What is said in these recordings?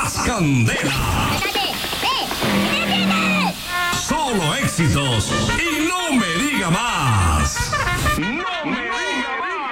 más candela. Solo éxitos y no me diga más. No me diga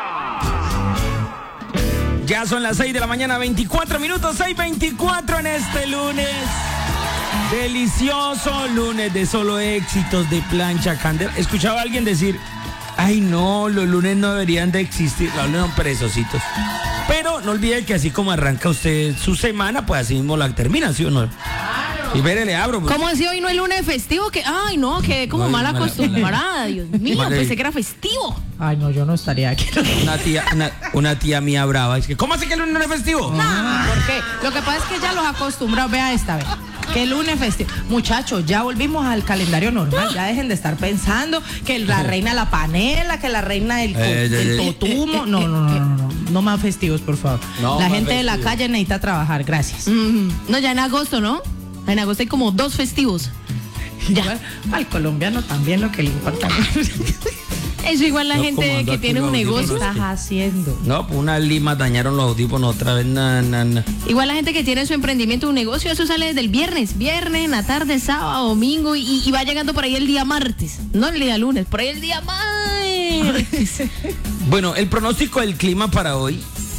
más. Ya son las 6 de la mañana, 24 minutos, 6:24 en este lunes. Delicioso lunes de solo éxitos de plancha candela. Escuchaba a alguien decir, ay no, los lunes no deberían de existir, los lunes son perezositos. Pero no olvide que así como arranca usted su semana, pues así mismo la termina, ¿sí o no? Y veré, le abro. Pues. ¿Cómo así hoy no es lunes festivo? Que, ay, no, que como mal acostumbrada, Dios mío, pensé que era festivo. Ay, no, yo no estaría aquí. Una tía mía brava, es que, ¿cómo así que el lunes no es festivo? No, ¿por qué? Lo que pasa es que ya los acostumbrados, vea esta vez. Que el lunes festivo. Muchachos, ya volvimos al calendario normal. Ya dejen de estar pensando que la reina de la panela, que la reina del totumo. No más festivos, por favor. No, la más gente de la festivos. calle necesita trabajar. Gracias. No, ya en agosto, ¿no? En agosto hay como 2 festivos. Igual, al colombiano también lo que le importa. Eso igual la No, gente como ando que aquí tiene los un audífonos. negocio. ¿Qué estás haciendo? No, pues unas limas dañaron los audífonos otra vez. Igual la gente que tiene su emprendimiento, un negocio, eso sale desde el viernes, en la tarde, sábado, domingo y va llegando por ahí el día martes, no el día lunes, por ahí el día martes. Bueno, el pronóstico del clima para hoy.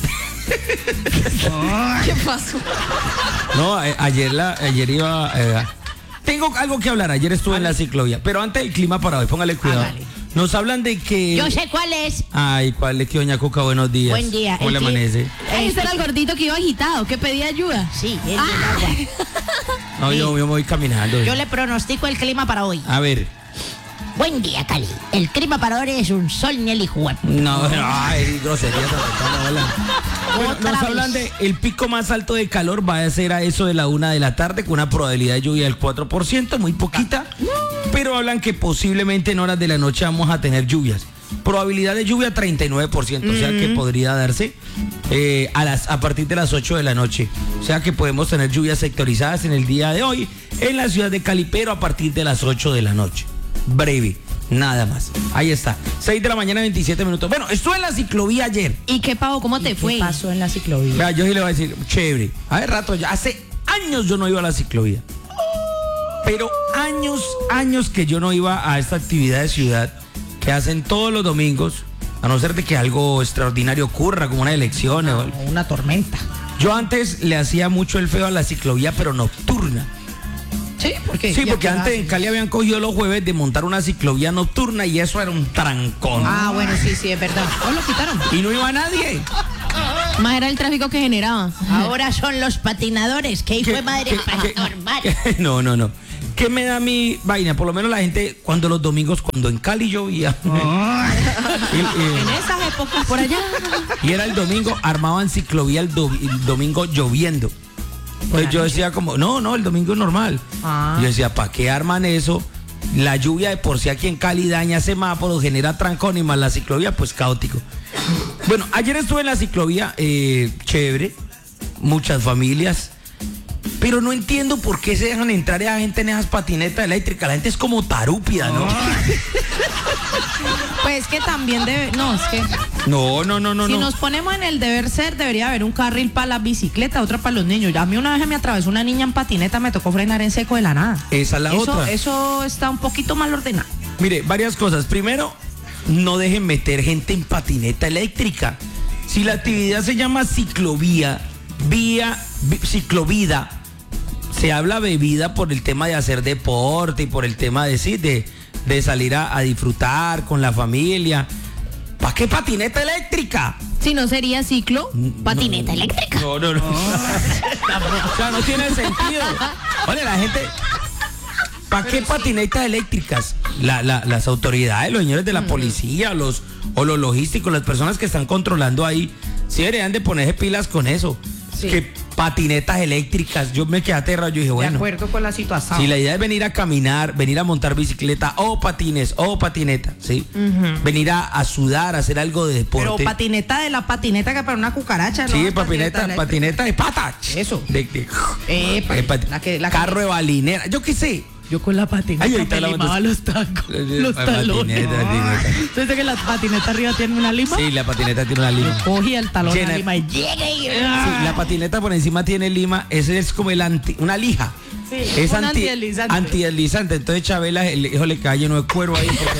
¿Qué pasó? No, ayer iba. Tengo algo que hablar. Ayer estuve en la ciclovía, pero antes del clima para hoy, póngale cuidado. Hágale. Nos hablan de que. Yo sé cuál es. Ay, ¿cuál es que doña Cuca? Buenos días. Buen día. ¿Cómo le amanece? Ese era el gordito que iba agitado, que pedía ayuda. Sí, el del agua. No, yo me voy caminando. Yo le pronostico el clima para hoy. A ver. Buen día, Cali. El clima para hoy es un sol ni el hijo. No, ay, grosería. Bueno, Otra nos vez. hablan de el pico más alto de calor va a ser a eso de la 1 de la tarde con una probabilidad de lluvia del 4%, muy poquita, pero hablan que posiblemente en horas de la noche vamos a tener lluvias. Probabilidad de lluvia 39%, o sea que podría darse a partir de las 8 de la noche. O sea que podemos tener lluvias sectorizadas en el día de hoy en la ciudad de Cali, pero a partir de las 8 de la noche. Breve. Nada más. Ahí está. 6 de la mañana, 27 minutos. Bueno, estuve en la ciclovía ayer. ¿Y qué, Pavo? ¿Cómo te fue? ¿Qué pasó en la ciclovía? Vea, yo sí le voy a decir, chévere. Hace rato, ya hace años yo no iba a la ciclovía. Pero años que yo no iba a esta actividad de ciudad que hacen todos los domingos, a no ser de que algo extraordinario ocurra, como una elección o algo. Una tormenta. Yo antes le hacía mucho el feo a la ciclovía, pero nocturna. Sí, porque Sí, porque antes en Cali habían cogido los jueves de montar una ciclovía nocturna y eso era un trancón. Ah, bueno, sí, es verdad. ¿O lo quitaron? Y no iba nadie. Más era el tráfico que generaba. Ahora son los patinadores. ¿Qué hijo de madre normal? No. ¿Qué me da mi vaina? Por lo menos la gente, cuando los domingos, cuando en Cali llovía, En esas épocas por allá. y era el domingo, armaban ciclovía el domingo lloviendo. Pues yo decía como, no, el domingo es normal. Ah. Yo decía, ¿para qué arman eso? La lluvia de por sí aquí en Cali daña semáforos, genera trancón y más la ciclovía, pues caótico. Bueno, ayer estuve en la ciclovía, chévere, muchas familias, pero no entiendo por qué se dejan entrar a gente en esas patinetas eléctricas. La gente es como tarúpida, ¿no? Pues que también debe. No, es que. No. Si nos ponemos en el deber ser, debería haber un carril para la bicicleta, otro para los niños. Ya a mí una vez me atravesó una niña en patineta, me tocó frenar en seco de la nada. Esa es la otra. Eso está un poquito mal ordenado. Mire, varias cosas. Primero, no dejen meter gente en patineta eléctrica. Si la actividad se llama ciclovía, ciclovida, se habla bebida por el tema de hacer deporte y por el tema de salir a disfrutar con la familia. ¿Para qué patineta eléctrica? Si no sería ciclo, patineta eléctrica. No. O sea, no tiene sentido. Oye, la gente... ¿Para qué patinetas eléctricas? Las autoridades, los señores de la policía, los logísticos, las personas que están controlando ahí, sí deberían de ponerse pilas con eso. Sí. Que patinetas eléctricas, yo me quedé aterrado, yo dije, De bueno, acuerdo con la situación. si la idea es venir a caminar, venir a montar bicicleta o patines o patineta, ¿sí? Venir a sudar, a hacer algo de deporte. Pero patineta de la patineta que para una cucaracha, ¿no? Sí, patineta de pata. Eso. De Epa, la que- carro de balinera, yo qué sé. Yo con la patineta Ay, ahorita me la limaba moto- los tacos, los talones. patineta. ¿Usted dice que la patineta arriba tiene una lima? Sí, la patineta tiene una lima. Cogía el talón Llena- la lima y llegue. Sí, la patineta por encima tiene lima, ese es como una lija. Sí, es un antideslizante. antideslizante. Entonces Chabela, el hijo le cae lleno de cuero ahí. Porque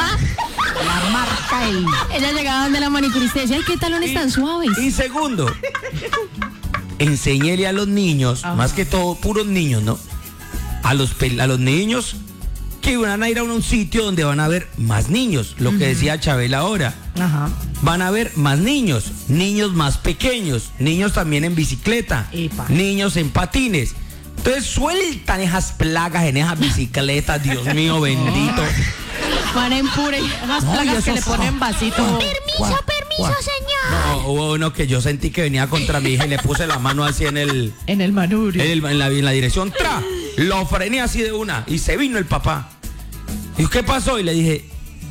La marca el... Ella llegaba donde la manicurista y decía, ay, qué talones tan suaves. Y segundo, enséñele a los niños, Ajá. más que todo, puros niños, ¿no? A los niños que van a ir a un sitio donde van a ver más niños, lo que decía Chabela ahora. Ajá. Van a ver más niños más pequeños, niños también en bicicleta, Epa. niños en patines. Entonces sueltan esas plagas en esas bicicletas, Dios mío bendito. Van en pure. Unas No, y plagas que eso- le ponen vasito. Permiso, señor. No, hubo uno que yo sentí que venía contra mi hija y le puse la mano así en En el manubrio. en la dirección, ¡tra! Lo frené así de una y se vino el papá. ¿Y qué pasó? Y le dije,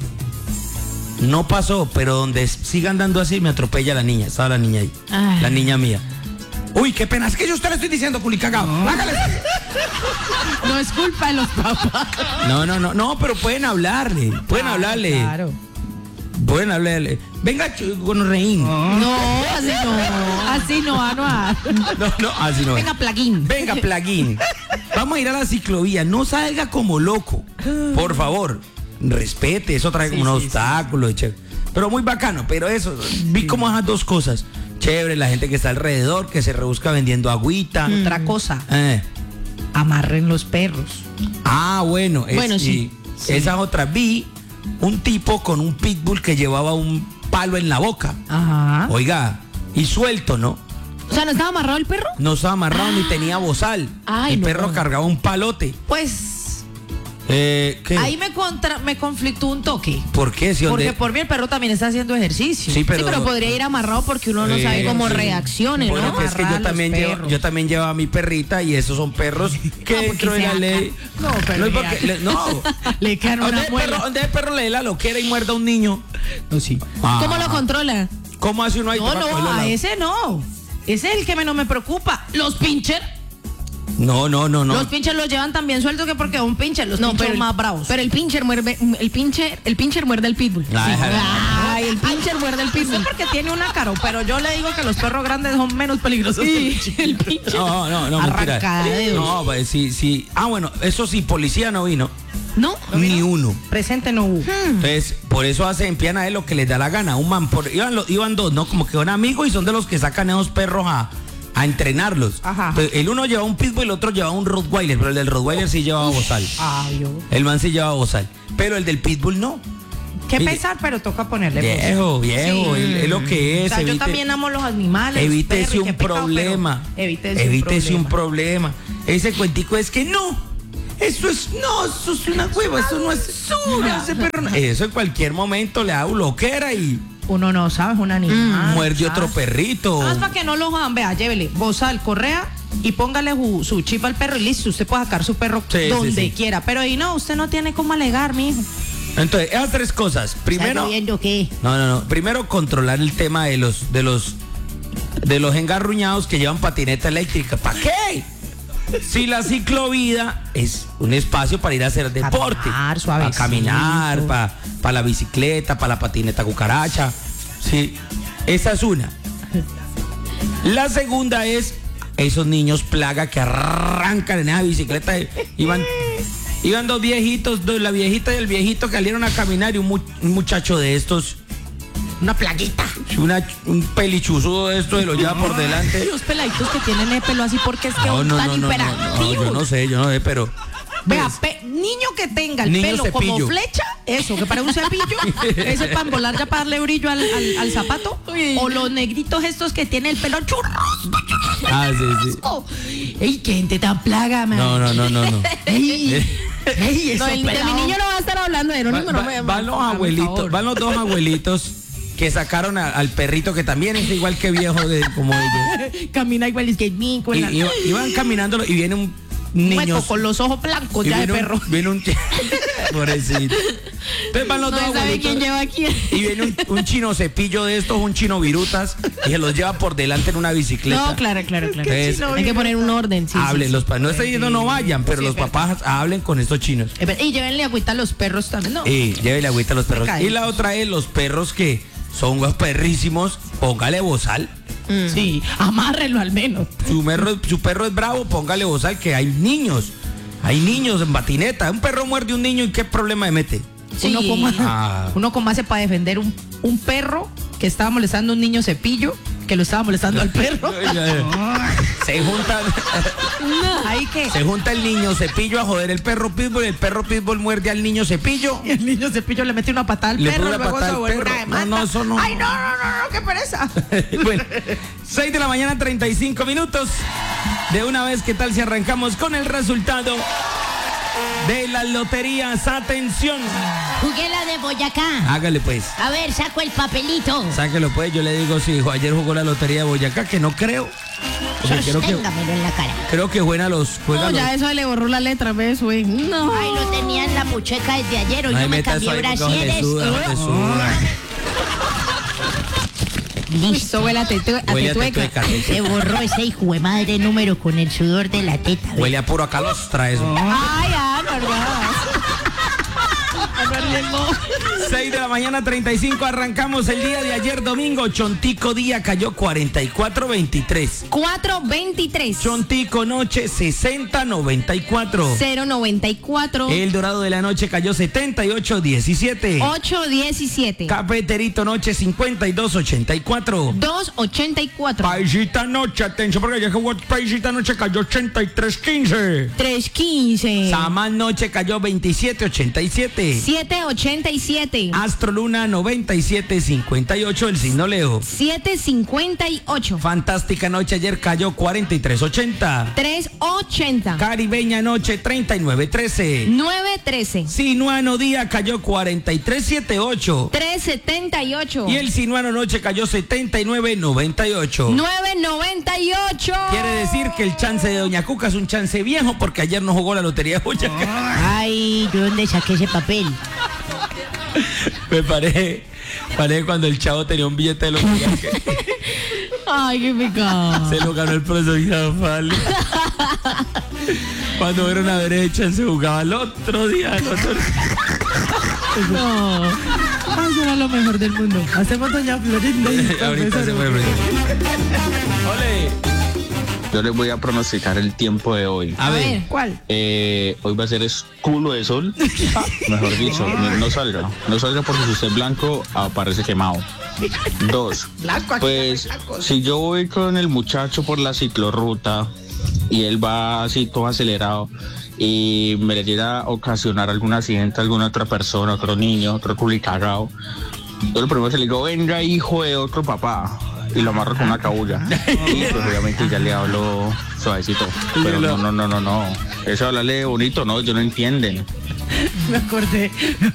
no pasó, pero donde sigan dando así me atropella la niña. Estaba la niña ahí, Ay. la niña mía. Uy, qué pena, es que yo a usted le estoy diciendo, culicagao. Hágale. No es culpa de los papás. No, pero pueden hablarle, hablarle. Claro. Pueden hablarle. Venga, gonorreín. No, así no. Así no, No, así no. Venga, plugin. Venga, plugin. Vamos a ir a la ciclovía. No salga como loco. Por favor. Respete. Eso trae como un obstáculo. Chévere. Pero muy bacano. Pero eso, vi como esas dos cosas. Chévere, la gente que está alrededor, que se rebusca vendiendo agüita. Otra cosa, Eh. amarren los perros. Ah, bueno. Bueno, sí. Esa otra. Vi un tipo con un pitbull que llevaba un palo en la boca. Ajá. Oiga, y suelto, ¿no? O sea, ¿no estaba amarrado el perro? No estaba amarrado ni tenía bozal. Ay, el no. perro cargaba un palote. Pues ¿Qué? ahí me conflictó un toque. ¿Por qué? Si Porque donde- por mí el perro también está haciendo ejercicio. Sí, Sí, pero podría ir amarrado porque uno no sabe cómo sí. reaccione, Bueno, ¿no? que es que Amarrar los yo también llevo a mi perrita y esos son perros que porque dentro de la sea- ley. No, pero es mira. porque no. Le quedan una muela. ¿Dónde el perro le dé la loquera y muerda a un niño? No, sí. ¿Cómo lo controla? ¿Cómo hace uno ahí? No, para cogerlo no, al a lado? ese no. Ese es el que menos me preocupa. Los pincher. No. Los pincher los llevan tan bien sueltos que porque un pincher, los pincher son más bravos. Pero el pincher muerde, el pincher muerde el pitbull. Ah, Ay, el pincher muerde el No sé pitbull. porque tiene una cara, pero yo le digo que los perros grandes son menos peligrosos que los chicos. El pincher. No, mentira. Arrancaderos. No, pues sí. Ah, bueno, eso sí, policía no vino. ¿No? Ni uno. Presente no hubo. Entonces, por eso empiezan a ver lo que les da la gana. Un man, iban dos, ¿no? Como que son amigos y son de los que sacan a esos perros a entrenarlos. Ajá. Entonces, el uno lleva un pitbull y el otro lleva un rottweiler, pero el del rottweiler sí llevaba bozal. Ay, yo. El man sí llevaba bozal, pero el del pitbull no. Qué Mire, pesar, pero toca ponerle Viejo, voz. es lo que es. O sea, yo evite- también amo los animales. Evítese perros, y un qué pecado, problema. pero Evítese un problema. Ese cuentico es que no. Eso es una hueva, eso no es ese perro no- Eso en cualquier momento le da loquera y Uno no sabe, es un animal. muerde ¿sabes? otro perrito. Nada más para que no lo jodan, vea, llévele bozal, correa y póngale su chip al perro y listo. Usted puede sacar su perro Sí, donde sí. quiera. Pero ahí no, usted no tiene cómo alegar, mijo. Entonces, esas tres cosas. Primero, viendo qué? no. Primero, controlar el tema de los engarruñados que llevan patineta eléctrica. ¿Para qué? Si la ciclovía es un espacio para ir a hacer deporte, Caminar, para suavecito. caminar, para la bicicleta, para la patineta cucaracha. Sí, esa es una. La segunda es esos niños plaga que arrancan en esa bicicleta. Iban dos viejitos, la viejita y el viejito que salieron a caminar y un muchacho de estos, Una plaguita. un pelichuzudo de estos y lo lleva por delante. Los peladitos que tienen el pelo así porque es que son tan no, hiperactivos. yo no sé, pero Vea, pues, niño que tenga el niño pelo cepillo. como flecha, eso, que parece un cepillo, ese para volar ya para darle brillo al zapato. O los negritos estos que tienen el pelo churrosco. sí. Ey, qué gente tan plaga, man. No. Ey, eso No, de mi niño no va a estar hablando de Jerónimo, no me Van los por abuelitos, favor. van los dos abuelitos que sacaron al perrito que también es igual que viejo como ellos. camina igual es que mi con la... Iban caminándolo y viene un niño Hueco, con los ojos blancos y ya de viene perro. viene un pobrecito. Entonces van los No dos sabe abuelitos quién lleva a quién. y viene un chino cepillo de estos, un chino virutas, y se los lleva por delante en una bicicleta. No, claro. Entonces, Hay que poner un orden, sí. hablen, sí. los no estoy diciendo no vayan, pero los papás hablen con estos chinos. Y llévenle agüita a los perros también, ¿no? Y llévele agüita a los perros. cae. Y la otra es los perros que son unos perrísimos, póngale bozal. Sí, amárrenlo al menos. Su perro es bravo, póngale bozal, que hay niños. Hay niños en patineta. Un perro muerde a un niño y qué problema le mete. Sí. Ah. Uno como hace para defender un perro que estaba molestando a un niño cepillo, que lo estaba molestando al perro. Se juntan. Ahí que. Se junta el niño cepillo a joder el perro pitbull, el perro pitbull muerde al niño cepillo. Y el niño cepillo le mete una patada al Le perro, pone una luego patada se al vuelve perro. una demanda. No, eso no. Ay, no, qué pereza. Bueno, 6 de la mañana, 35 minutos. De una vez, ¿qué tal si arrancamos con el resultado de las loterías? Atención. Jugué la de Boyacá. Hágale pues. A ver, saco el papelito. Sáquelo pues, yo le digo si ayer jugó la lotería de Boyacá, que no creo. Porque Sosténgamelo en la cara. creo que juega los. No, ya eso le borró la letra, ¿ves, güey? No. Ay, lo tenía en la mucheca desde ayer. Hoy No no me meta eso cambié ahí porque ojo, le brasieres. suda, le suda. Listo, huele a tetueca. Huele a tetueca. Se borró ese hijo de madre número con el sudor de la teta. ¿ve? Huele a puro calostra eso. Ay, normal. 6 de la mañana, 35. Arrancamos el día de ayer, domingo. Chontico día cayó 44.23. 423. Chontico noche 60.94. 094. El dorado de la noche cayó 78.17. 817. Cafeterito noche 52.84. 284. Paisita noche, atención porque ya jugó Paisita noche cayó 83.15. 315. Samán noche cayó 27.87. 787. Astro Luna 97.58, el signo Leo. 758. Fantástica noche ayer cayó 43.80. 380. Caribeña noche 39.13. 913. Sinuano día cayó 43.78. 378. Y el Sinuano noche cayó 79.98. 998. Quiere decir que el chance de Doña Cuca es un chance viejo porque ayer no jugó la lotería de Boyacá. Ay, ¿de dónde saqué ese papel? Me paré cuando el chavo tenía un billete de lotería que Ay, qué pecado. se lo ganó el profesor Girafal. Cuando fueron a ver ese chance jugaba el otro día. No. Ay, eso era lo mejor del mundo. Hacemos doña Florinda y Ahorita se fue. Ole. Yo les voy a pronosticar el tiempo de hoy. A ver. ¿Cuál? Hoy va a ser culo de sol. Mejor dicho, no salga. No salga porque si usted es blanco, aparece quemado. 2. Blanco aquí, Pues, blanco. si yo voy con el muchacho por la ciclorruta y él va así todo acelerado y me le llega a ocasionar algún accidente a alguna otra persona, otro niño, otro culicagao, yo lo primero que le digo, venga hijo de otro papá, y lo amarro con una cabulla. Y pues obviamente ya le hablo suavecito. Pero no. Eso hablarle bonito, no, ellos no entienden. Me acordé.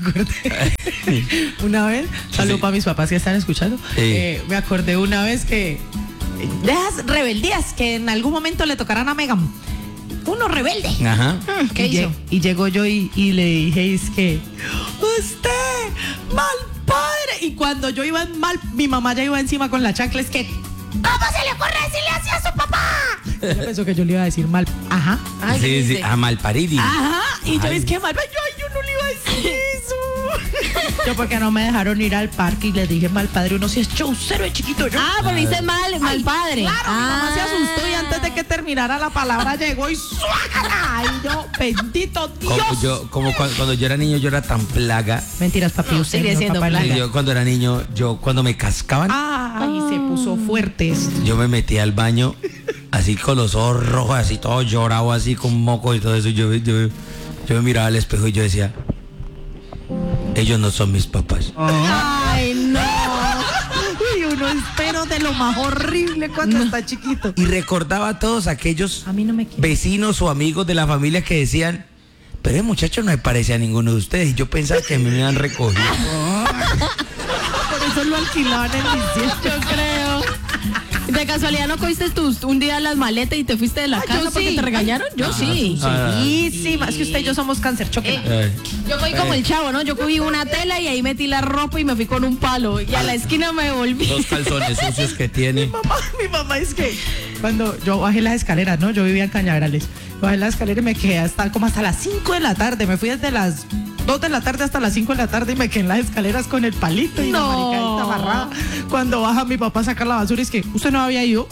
Una vez, saludo para mis papás que están escuchando. Sí. Me acordé una vez que de esas rebeldías que en algún momento le tocarán a Megan. Uno rebelde. Ajá. ¿Qué hizo? Y llegó yo y le dije, es que usted, mal padre. Y cuando yo iba mal, mi mamá ya iba encima con la chancla, es que ¿cómo se le ocurre decirle así a su papá? Ella pensó que yo le iba a decir mal. Ajá. Ay, Sí, sí, dice. a malparidi. Ajá, y yo Ay. es que mal, yo no le iba a decir eso. Yo porque no me dejaron ir al parque y le dije mal padre, uno sí es chaucero de chiquito. Yo, Ah, pero dice mal padre. claro, mi mamá se asustó y antes de que terminara la palabra llegó y ¡suácala! Ay, yo, bendito Dios. Cuando yo era niño, yo era tan plaga. Mentiras, papi, usted sigue no, siendo papá, plaga. Y yo cuando era niño, cuando me cascaban, Ay, se puso fuerte esto. yo me metía al baño así con los ojos rojos, así todo llorado, así con moco y todo eso. Yo me miraba al espejo y yo decía, ellos no son mis papás. Ay, no. Uy, uno espero de lo más horrible cuando está chiquito. Y recordaba a todos aquellos A mí no me quiere. vecinos o amigos de la familia que decían, pero el muchacho no me parece a ninguno de ustedes. Y yo pensaba que a mí me han recogido. Por eso lo alquilaban en diciembre. Yo creo. ¿De casualidad no cogiste un día las maletas y te fuiste de la casa yo porque sí. te regañaron? Yo sí. Sí, más que usted y yo somos cáncer, choque. Yo fui como el chavo, ¿no? Yo cogí una tela y ahí metí la ropa y me fui con un palo. Y a la esquina me volví. Dos calzones sucios que tiene. Mi mamá es que cuando yo bajé las escaleras, ¿no? Yo vivía en Cañaverales. Bajé las escaleras y me quedé hasta las 5 de la tarde. Me fui desde las 2 de la tarde hasta las 5 de la tarde y me quedé en las escaleras con el palito y la maricadita amarrada. Cuando baja mi papá a sacar la basura, es que usted no había ido.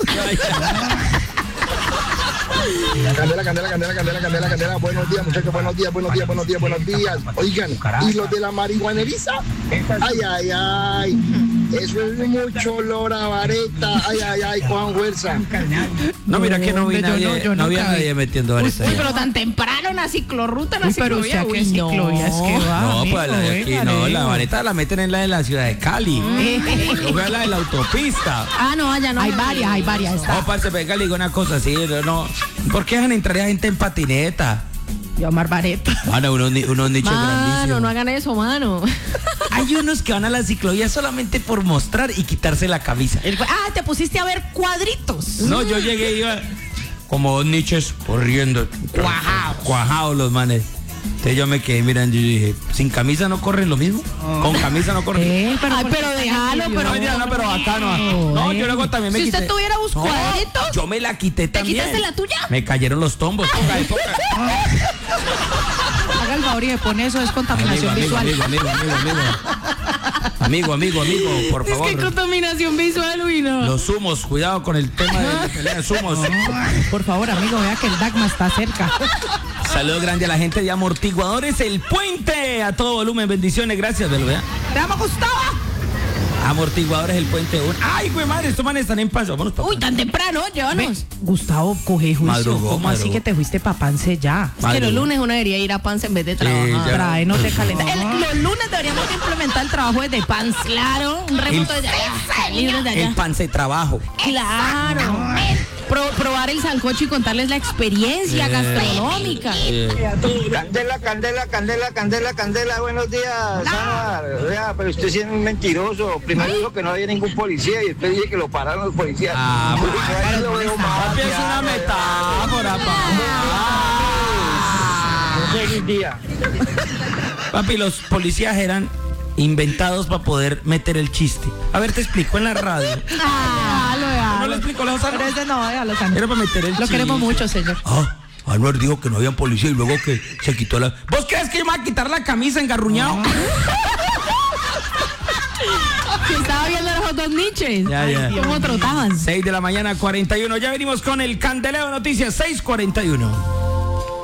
Candela. Buenos días, muchachos, buenos días. Oigan, ¿y los de la marihuaneriza? Ay. Eso es mucho olor a vareta. Ay, cojan fuerza. No, mira que no vi nadie, no había nadie metiendo vareta. Uy, pero tan temprano en la ciclorruta, en la Pero ciclovía. usted qué ciclovía es que va. No, amigo, pues la de aquí, no, la vareta la meten en la de la ciudad de Cali. Yo veo la de la autopista. Ah, no, allá no. Hay varias. Está. No, parce, venga, le digo una cosa así, no. ¿Por qué dejan entrar a gente en patineta? Yo amar vareta. Mano, unos nichos grandísimos. Mano, no hagan eso, mano. Hay unos que van a la ciclovía solamente por mostrar y quitarse la camisa. Te pusiste a ver cuadritos. No, yo llegué y iba como dos nichos corriendo. Cuajados los manes. Entonces yo me quedé mirando y dije, ¿sin camisa no corren lo mismo? ¿Con camisa no corren? Pero déjalo, pero... Pero bacano. No, yo luego también me Si quité. usted tuviera un cuadrito... Yo me la quité también. quitaste la tuya? Me cayeron los tombos. Haga el favor y me pone eso, es contaminación visual. Amigo, por favor. Es que contaminación visual, uy, no. Los humos, cuidado con el tema de la pelea de humos. Por favor, amigo, vea que el Dagma está cerca. Saludos grande a la gente de Amortiguadores El Puente. A todo volumen, bendiciones, gracias, Belo, ¿verdad? ¡Te amo, Gustavo! Amortiguadores El Puente 1. Ay, güey, madre, estos manes están en paso. Vámonos, papá. Uy, tan temprano, llévanos. Gustavo, coge juicio. Madrugó, ¿Cómo así madrugó. que te fuiste pa' Pance ya? Es que los lunes uno debería ir a Pance en vez de trabajar. ya. Tráenos de calendario. Los lunes deberíamos implementar el trabajo desde Pance. Claro, un remoto desde allá. Salir desde allá. El pance trabajo. Claro. Probar el sancocho y contarles la experiencia gastronómica. Candela, buenos días. Vea, pero usted sí es un mentiroso. Primero dijo que no había ningún policía y después dije que lo pararon los policías. Papi, es una metáfora, Feliz día. Papi, los policías eran inventados para poder meter el chiste. A ver, te explico en la radio. No le explico la cosa. Pero ese no, déjalo, Sandra. Era para meter el chiste. Lo queremos mucho, señor. Anuar dijo que no había policía y luego que se quitó la... ¿Vos crees que yo me voy a quitar la camisa engarruñado? Que estaba viendo los dos niches. Ya. ¿Cómo trotaban? 6 de la mañana, 41. Ya venimos con el Candeleo de Noticias, 6:41.